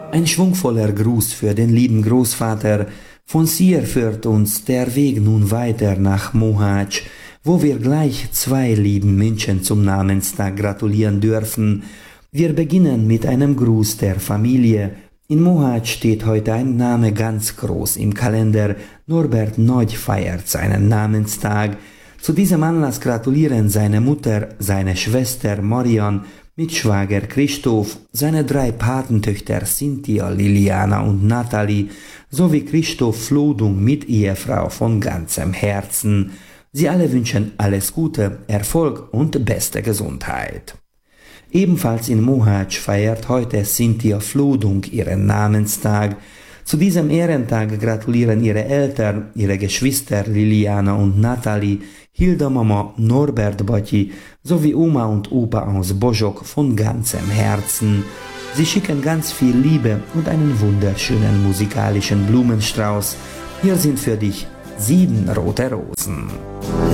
Ein schwungvoller Gruß für den lieben Großvater. Von hier führt uns der Weg nun weiter nach Mohács, wo wir gleich zwei lieben Menschen zum Namenstag gratulieren dürfen. Wir beginnen mit einem Gruß der Familie. In Mohács steht heute ein Name ganz groß im Kalender. Norbert Nagy feiert seinen Namenstag. Zu diesem Anlass gratulieren seine Mutter, seine Schwester Marian, Mitschwager Christoph, seine 3 Patentöchter Cynthia, Liliana und Natalie sowie Christoph Flodung mit Ehefrau von ganzem Herzen. Sie alle wünschen alles Gute, Erfolg und beste Gesundheit. Ebenfalls in Mohács feiert heute Cynthia Flodung ihren Namenstag. Zu diesem Ehrentag gratulieren ihre Eltern, ihre Geschwister Liliana und Natalie, Hilda Mama, Norbert Batyi sowie Oma und Opa aus Bozsok von ganzem Herzen. Sie schicken ganz viel Liebe und einen wunderschönen musikalischen Blumenstrauß. Hier sind für dich 7 rote Rosen.